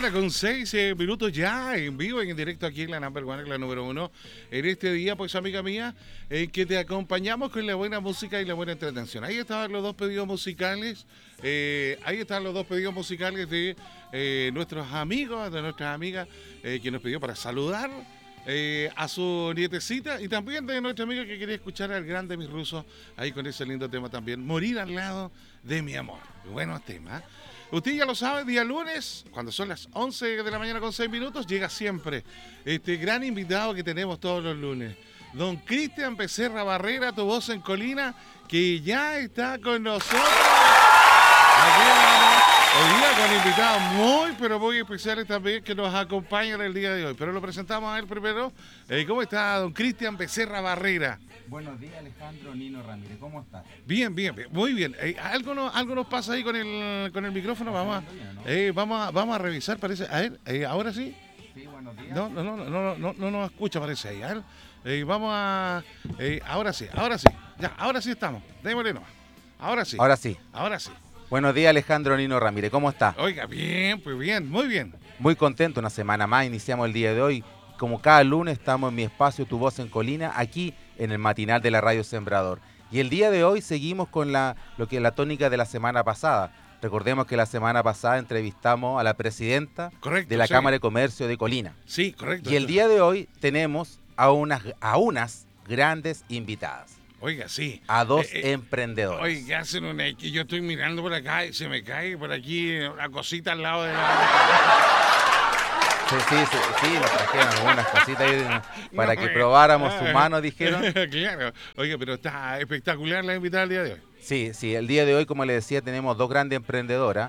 mañana con 6 minutos ya en vivo, en directo aquí en la Number One, en la número uno. En este día, pues amiga mía, en que te acompañamos con la buena música y la buena entretención. Ahí estaban los dos pedidos musicales. Ahí están los dos pedidos musicales de nuestros amigos, de nuestras amigas, que nos pidió para saludar a su nietecita y también de nuestra amiga que quería escuchar al grande Mis Rusos ahí con ese lindo tema también, Morir al lado de mi amor. Buenos temas. Usted ya lo sabe, día lunes, cuando son las 11 de la mañana con 6 minutos, llega siempre este gran invitado que tenemos todos los lunes. Don Cristian Becerra Barrera, tu voz en colina, que ya está con nosotros. Hoy día con invitados muy, pero muy especiales también que nos acompañan el día de hoy. Pero lo presentamos a él primero. ¿Cómo está don Cristian Becerra Barrera? Buenos días, Alejandro Nino Ramírez. ¿Cómo estás? Bien, muy bien. Algo nos pasa ahí con el micrófono. Vamos a revisar, parece. A ver, ¿ahora sí? Sí, buenos días. No nos escucha, parece ahí. A ver, ahora sí. Ya, ahora sí estamos. Démosle nomás. Ahora sí. Ahora sí. Buenos días, Alejandro Nino Ramírez. ¿Cómo está? Oiga, bien, pues bien, muy bien. Muy contento, una semana más. Iniciamos el día de hoy. Como cada lunes estamos en mi espacio Tu Voz en Colina, aquí en el matinal de la Radio Sembrador. Y el día de hoy seguimos con la tónica de la semana pasada. Recordemos que la semana pasada entrevistamos a la presidenta de la Cámara de Comercio de Colina. Sí, correcto. Y el día de hoy tenemos a unas grandes invitadas. Oiga, sí. A dos emprendedores. Oiga, hacen una que yo estoy mirando por acá y se me cae por aquí una cosita al lado de la... Sí, nos trajeron algunas cositas ahí para que probáramos su mano, dijeron. Claro. Oiga, pero está espectacular la invitada del día de hoy. Sí, el día de hoy, como les decía, tenemos dos grandes emprendedoras.